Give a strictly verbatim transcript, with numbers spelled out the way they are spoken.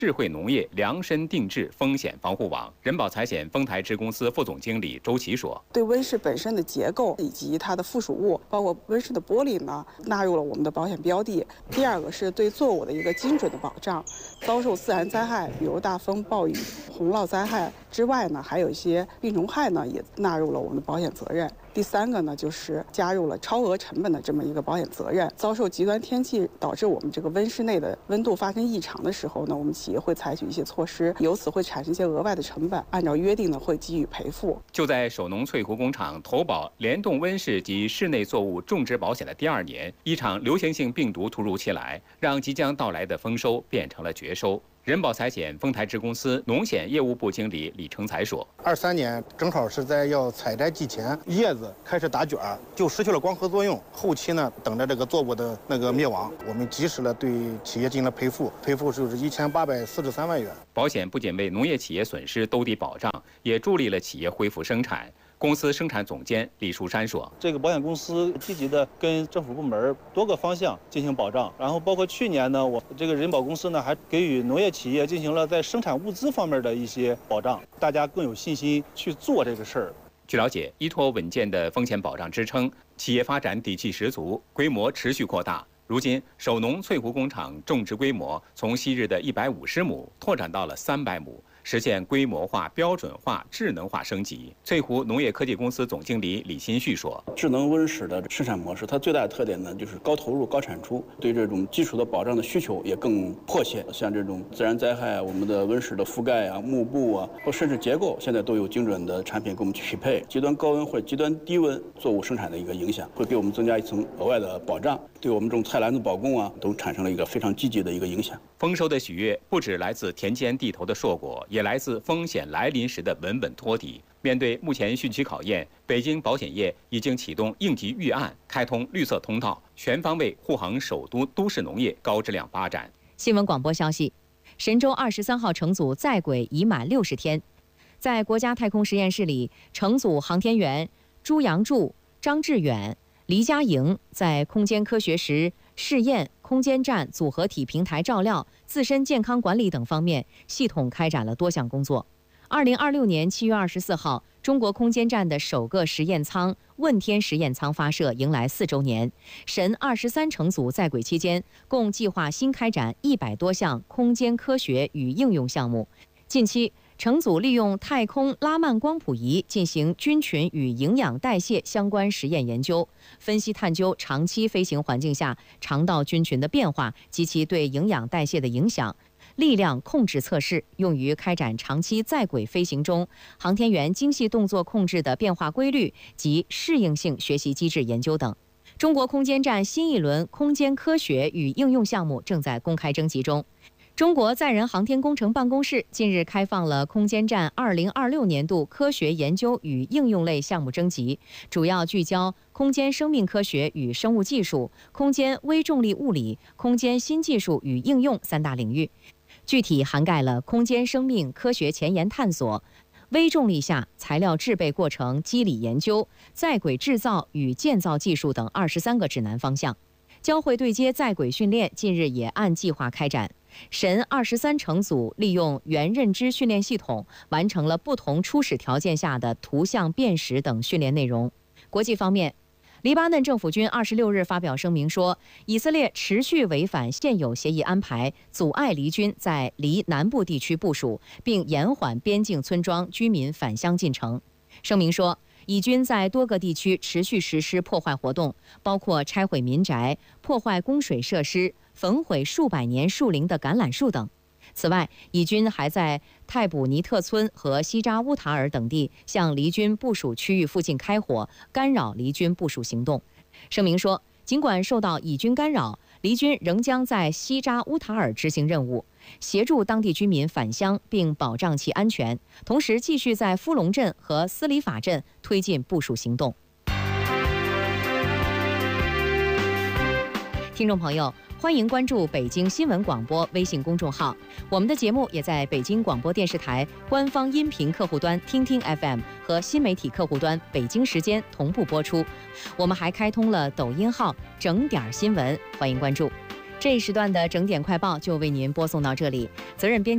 智慧农业量身定制风险防护网。人保财险丰台支公司副总经理周琦说：“ 对温室本身的结构以及它的附属物，包括温室的玻璃呢，纳入了我们的保险标的。第二个是对作物的一个精准的保障，遭受自然灾害，比如大风、暴雨、洪涝灾害之外呢，还有一些病虫害呢，也纳入了我们的保险责任。第三个呢，就是加入了超额成本的这么一个保险责任。遭受极端天气导致我们这个温室内的温度发生异常的时候呢，我们企业会采取一些措施，由此会产生一些额外的成本，按照约定呢会给予赔付。” 就在首农翠湖工厂投保联动温室及室内作物种植保险的第二年，一场流行性病毒突如其来，让即将到来的丰收变成了绝收。人保财险丰台支公司农险业务部经理李成才说：“ 二三年正好是在要采摘季前，叶子开始打卷，就失去了光合作用。后期呢，等着这个作物的那个灭亡，我们及时的对企业进行了赔付，赔付就是一千八百四十三万元。 保险不仅为农业企业损失兜底保障，也助力了企业恢复生产。”公司生产总监李树山说：“ 这个保险公司积极的跟政府部门多个方向进行保障，然后包括去年呢，我这个人保公司呢还给予农业企业进行了在生产物资方面的一些保障，大家更有信心去做这个事儿。” 据了解，依托稳健的风险保障支撑，企业发展底气十足，规模持续扩大。如今，首农翠湖工厂种植规模从昔日的一百五十亩拓展到了三百亩。实现规模化、标准化、智能化升级。翠湖农业科技公司总经理李新旭说：“ 智能温室的生产模式，它最大的特点呢，就是高投入、高产出，对这种基础的保障的需求也更迫切。像这种自然灾害，我们的温室的覆盖啊、幕布啊，或甚至结构，现在都有精准的产品给我们去匹配。极端高温或者极端低温作物生产的一个影响，会给我们增加一层额外的保障，对我们这种菜篮子保供啊，都产生了一个非常积极的一个影响。” 丰收的喜悦不只来自田间地头的硕果，也来自风险来临时的稳稳托底。面对目前汛期考验，北京保险业已经启动应急预案，开通绿色通道，全方位护航首都都市农业高质量发展。 新闻广播消息：神舟二十三号乘组在轨已满六十天，在国家太空实验室里，乘组航天员朱杨柱、张志远、黎佳莹在空间科学时试验、空间站组合体平台照料、自身健康管理等方面系统开展了多项工作。二零二六年七月二十四号，中国空间站的首个实验舱问天实验舱发射，迎来四周年。神二十三乘组在轨期间，共计划新开展一百多项空间科学与应用项目。近期，乘组利用太空拉曼光谱仪进行菌群与营养代谢相关实验研究，分析探究长期飞行环境下肠道菌群的变化及其对营养代谢的影响。力量控制测试用于开展长期在轨飞行中航天员精细动作控制的变化规律及适应性学习机制研究等。中国空间站新一轮空间科学与应用项目正在公开征集中。中国载人航天工程办公室近日开放了空间站二零二六年度科学研究与应用类项目征集，主要聚焦空间生命科学与生物技术、空间微重力物理、空间新技术与应用三大领域，具体涵盖了空间生命科学前沿探索、微重力下材料制备过程机理研究、在轨制造与建造技术等二十三个指南方向。交会对接在轨训练近日也按计划开展。神二十三乘组利用元认知训练系统，完成了不同初始条件下的图像辨识等训练内容。国际方面，黎巴嫩政府军二十六日发表声明说，以色列持续违反现有协议安排，阻碍黎军在黎南部地区部署，并延缓边境村庄居民返乡进程。声明说，以军在多个地区持续实施破坏活动，包括拆毁民宅、破坏供水设施、焚毁数百年树龄的橄榄树等。此外，以军还在泰卜尼特村和西扎乌塔尔等地向黎军部署区域附近开火，干扰黎军部署行动。声明说，尽管受到以军干扰，黎军仍将在西扎乌塔尔执行任务，协助当地居民返乡并保障其安全，同时继续在夫龙镇和斯里法镇推进部署行动。听众朋友，欢迎关注北京新闻广播微信公众号，我们的节目也在北京广播电视台官方音频客户端听听 F M 和新媒体客户端北京时间同步播出。我们还开通了抖音号整点新闻，欢迎关注。这一时段的整点快报就为您播送到这里，责任编